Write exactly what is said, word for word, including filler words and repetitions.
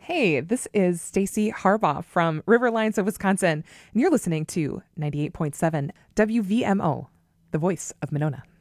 Hey, this is Stacy Harbaugh from River Lions of Wisconsin, and you're listening to ninety-eight point seven W V M O, the voice of Monona.